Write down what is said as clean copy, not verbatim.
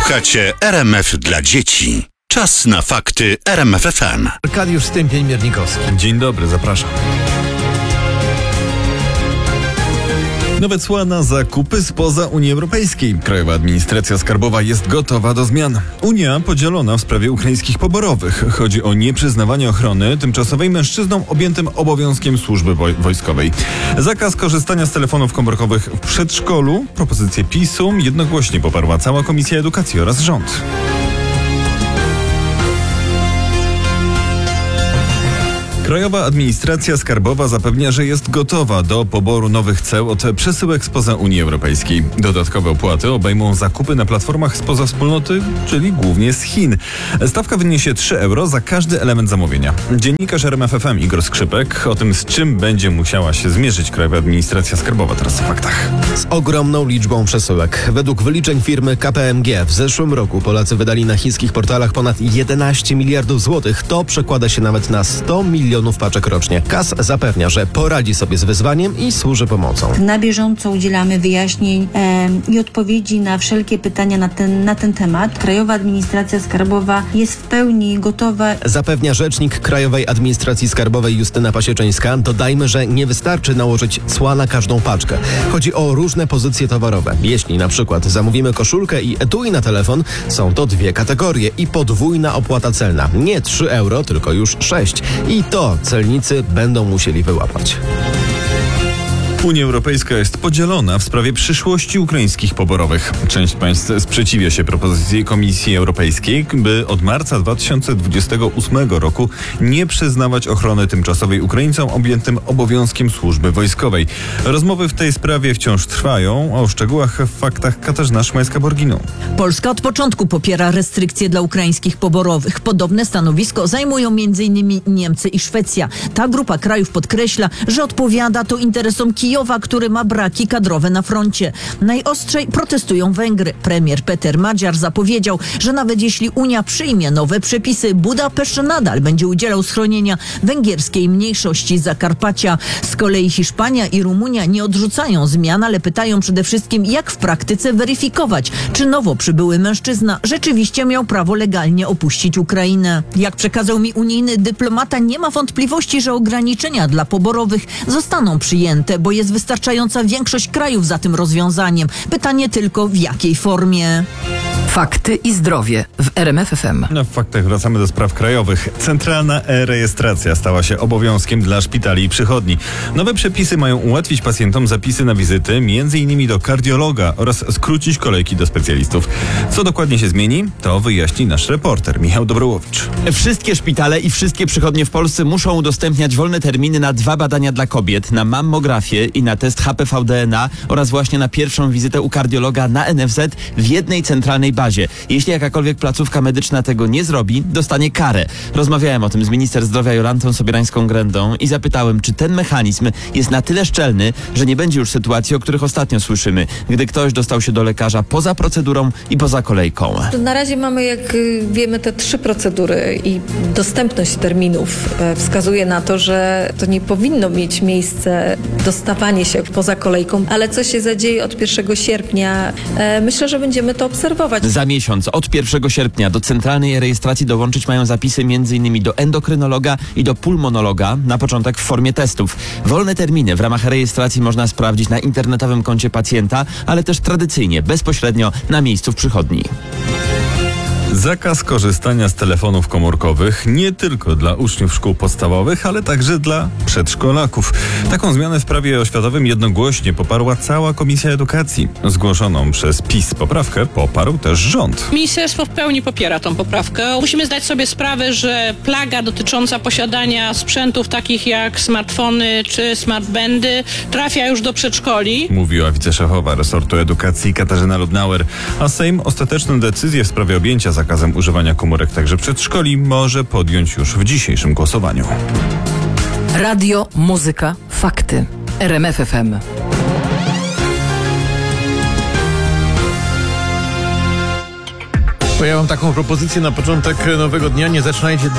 Słuchacie RMF dla dzieci. Czas na fakty RMF FM. Arkadiusz Stępień-Miernikowski. Dzień dobry, zapraszam. Nowe cła na zakupy spoza Unii Europejskiej. Krajowa Administracja Skarbowa jest gotowa do zmian. Unia podzielona w sprawie ukraińskich poborowych. Chodzi o nieprzyznawanie ochrony tymczasowej mężczyznom objętym obowiązkiem służby wojskowej. Zakaz korzystania z telefonów komórkowych w przedszkolu. Propozycję PiS-u jednogłośnie poparła cała Komisja Edukacji oraz rząd. Krajowa Administracja Skarbowa zapewnia, że jest gotowa do poboru nowych ceł od przesyłek spoza Unii Europejskiej. Dodatkowe opłaty obejmą zakupy na platformach spoza wspólnoty, czyli głównie z Chin. Stawka wyniesie 3 euro za każdy element zamówienia. Dziennikarz RMF FM Igor Skrzypek o tym, z czym będzie musiała się zmierzyć Krajowa Administracja Skarbowa, teraz w faktach. Z ogromną liczbą przesyłek. Według wyliczeń firmy KPMG w zeszłym roku Polacy wydali na chińskich portalach ponad 11 miliardów złotych. To przekłada się nawet na 100 milionów paczek rocznie. KAS zapewnia, że poradzi sobie z wyzwaniem i służy pomocą. Na bieżąco udzielamy wyjaśnień i odpowiedzi na wszelkie pytania na ten temat. Krajowa Administracja Skarbowa jest w pełni gotowa. Zapewnia rzecznik Krajowej Administracji Skarbowej Justyna Pasieczyńska. Dodajmy, że nie wystarczy nałożyć cła na każdą paczkę. Chodzi o różne pozycje towarowe. Jeśli na przykład zamówimy koszulkę i etui na telefon, są to 2 kategorie i podwójna opłata celna. Nie 3 euro, tylko już 6. I to celnicy będą musieli wyłapać. Unia Europejska jest podzielona w sprawie przyszłości ukraińskich poborowych. Część państw sprzeciwia się propozycji Komisji Europejskiej, by od marca 2028 roku nie przyznawać ochrony tymczasowej Ukraińcom objętym obowiązkiem służby wojskowej. Rozmowy w tej sprawie wciąż trwają. O szczegółach w faktach Katarzyna Szymańska-Borginą. Polska od początku popiera restrykcje dla ukraińskich poborowych. Podobne stanowisko zajmują m.in. Niemcy i Szwecja. Ta grupa krajów podkreśla, że odpowiada to interesom Kijowa, który ma braki kadrowe na froncie. Najostrzej protestują Węgry. Premier Peter Magyar zapowiedział, że nawet jeśli Unia przyjmie nowe przepisy, Budapeszt nadal będzie udzielał schronienia węgierskiej mniejszości Zakarpacia. Z kolei Hiszpania i Rumunia nie odrzucają zmian, ale pytają przede wszystkim, jak w praktyce weryfikować, czy nowo przybyły mężczyzna rzeczywiście miał prawo legalnie opuścić Ukrainę. Jak przekazał mi unijny dyplomata, nie ma wątpliwości, że ograniczenia dla poborowych zostaną przyjęte, bo jest wystarczająca większość krajów za tym rozwiązaniem. Pytanie tylko, w jakiej formie. Fakty i zdrowie w RMF FM. W faktach wracamy do spraw krajowych. Centralna e-rejestracja stała się obowiązkiem dla szpitali i przychodni. Nowe przepisy mają ułatwić pacjentom zapisy na wizyty, m.in. do kardiologa oraz skrócić kolejki do specjalistów. Co dokładnie się zmieni? To wyjaśni nasz reporter Michał Dobrołowicz. Wszystkie szpitale i wszystkie przychodnie w Polsce muszą udostępniać wolne terminy na 2 badania dla kobiet, na mammografię i na test HPV-DNA oraz właśnie na pierwszą wizytę u kardiologa na NFZ w jednej centralnej bazie. Jeśli jakakolwiek placówka medyczna tego nie zrobi, dostanie karę. Rozmawiałem o tym z minister zdrowia Jolantą Sobierańską-Grendą i zapytałem, czy ten mechanizm jest na tyle szczelny, że nie będzie już sytuacji, o których ostatnio słyszymy, gdy ktoś dostał się do lekarza poza procedurą i poza kolejką. Na razie mamy, jak wiemy, te 3 procedury i dostępność terminów wskazuje na to, że to nie powinno mieć miejsce dostawanie się poza kolejką, ale co się zadzieje od 1 sierpnia, myślę, że będziemy to obserwować. Za miesiąc, od 1 sierpnia do centralnej rejestracji dołączyć mają zapisy m.in. do endokrynologa i do pulmonologa, na początek w formie testów. Wolne terminy w ramach rejestracji można sprawdzić na internetowym koncie pacjenta, ale też tradycyjnie, bezpośrednio na miejscu w przychodni. Zakaz korzystania z telefonów komórkowych nie tylko dla uczniów szkół podstawowych, ale także dla przedszkolaków. Taką zmianę w prawie oświatowym jednogłośnie poparła cała Komisja Edukacji. Zgłoszoną przez PiS poprawkę poparł też rząd. Ministerstwo w pełni popiera tą poprawkę. Musimy zdać sobie sprawę, że plaga dotycząca posiadania sprzętów takich jak smartfony czy smartbandy trafia już do przedszkoli. Mówiła wiceszefowa resortu edukacji Katarzyna Lubnauer, a Sejm ostateczną decyzję w sprawie objęcia zakazem używania komórek także przedszkoli może podjąć już w dzisiejszym głosowaniu. Radio, muzyka, fakty. RMF FM. To ja mam taką propozycję na początek nowego dnia. Nie zaczynajcie